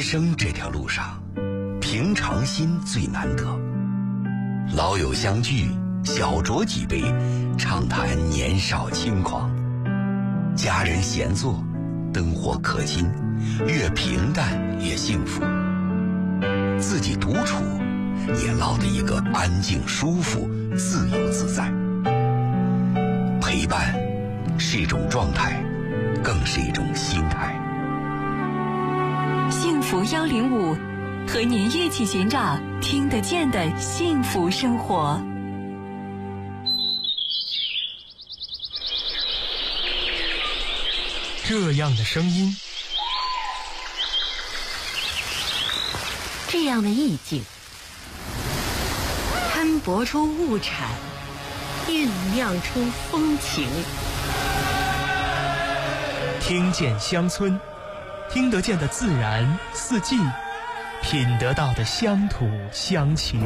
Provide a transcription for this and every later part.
生这条路上，平常心最难得。老友相聚，小酌几杯，畅谈年少轻狂。家人闲坐，灯火可亲，越平淡越幸福。自己独处，也落得一个安静舒服、自由自在。陪伴是一种状态，更是一种心态。 幸福105，和您一起寻找听得见的幸福生活。 这样的声音， 这样的意境，摊薄出物产，酝酿出风情。 听见乡村，听得见的自然四季，品得到的乡土乡情。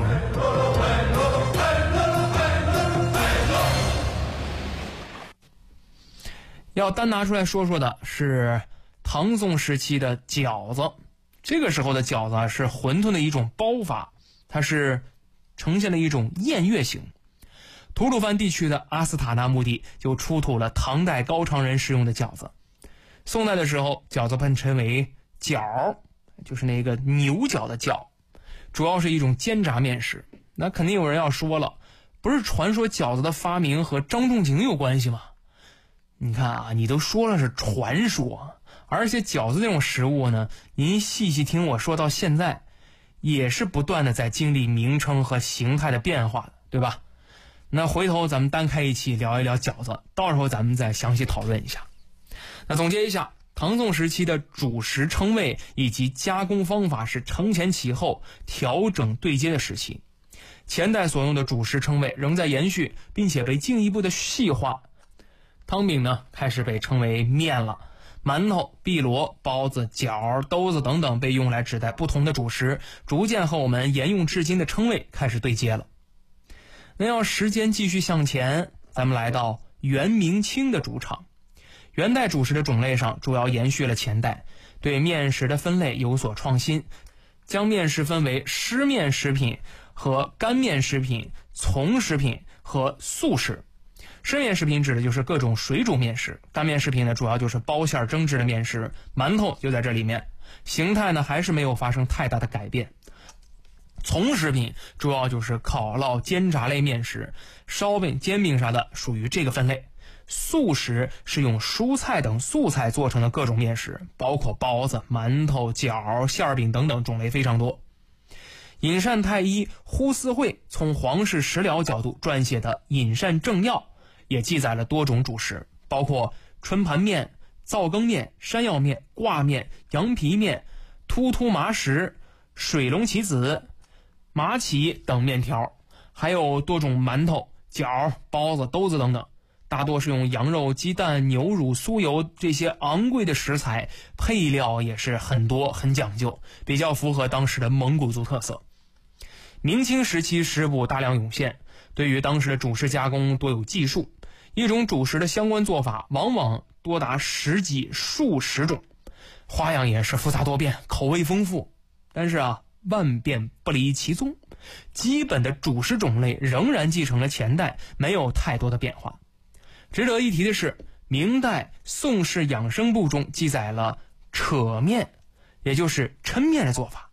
要单拿出来说说的是唐宋时期的饺子。这个时候的饺子是馄饨的一种包法，它是呈现了一种宴乐型。吐鲁番地区的阿斯塔纳墓地就出土了唐代高昌人使用的饺子。宋代的时候，饺子被称为饺，就是那个牛角的角，主要是一种煎炸面食。那肯定有人要说了，不是传说饺子的发明和张仲景有关系吗？你看啊，你都说了是传说，而且饺子这种食物呢，您细细听我说到现在，也是不断的在经历名称和形态的变化的，对吧？那回头咱们单开一期聊一聊饺子，到时候咱们再详细讨论一下。那总结一下，唐宋时期的主食称谓以及加工方法是承前启后、调整对接的时期。前代所用的主食称谓仍在延续，并且被进一步的细化。汤饼呢，开始被称为面了。馒头、碧螺、包子、饺、兜子等等被用来指代不同的主食，逐渐和我们沿用至今的称谓开始对接了。那要时间继续向前，咱们来到元明清的主场。元代主食的种类上主要延续了前代，对面食的分类有所创新，将面食分为湿面食品和干面食品、从食品和素食。湿面食品指的就是各种水煮面食，干面食品呢主要就是包馅蒸制的面食，馒头就在这里面，形态呢还是没有发生太大的改变。从食品主要就是烤烙煎炸类面食，烧饼、煎饼啥的属于这个分类。素食是用蔬菜等素菜做成的各种面食，包括包子、馒头、饺、馅饼等等，种类非常多。隐善太医呼思慧从皇室食疗角度撰写的《隐善正要》也记载了多种主食，包括春盘面、皂羹面、山药面、挂面、羊皮面、突突麻食、水龙棋子、麻糬等面条，还有多种馒头、饺、包子、兜子等等。大多是用羊肉、鸡蛋、牛乳、酥油这些昂贵的食材，配料也是很多很讲究，比较符合当时的蒙古族特色。明清时期食谱大量涌现，对于当时的主食加工多有技术，一种主食的相关做法往往多达10几、数十种，花样也是复杂多变，口味丰富。但是万变不离其宗，基本的主食种类仍然继承了前代，没有太多的变化。值得一提的是，明代《宋氏养生部》中记载了扯面，也就是抻面的做法。